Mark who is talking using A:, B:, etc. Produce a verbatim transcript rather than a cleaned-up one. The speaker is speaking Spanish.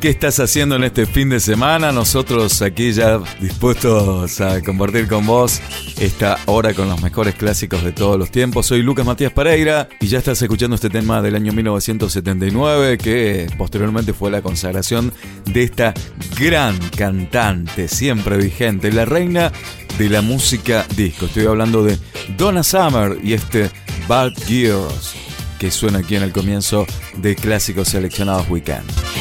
A: qué estás haciendo en este fin de semana. Nosotros aquí ya dispuestos a compartir con vos esta hora con los mejores clásicos de todos los tiempos. Soy Lucas Matías Pereira y ya estás escuchando este tema del año mil novecientos setenta y nueve, que posteriormente fue la consagración de esta gran cantante, siempre vigente, la reina de la música disco. Estoy hablando de Donna Summer y este Bad Girls, que suena aquí en el comienzo de Clásicos Seleccionados Weekend.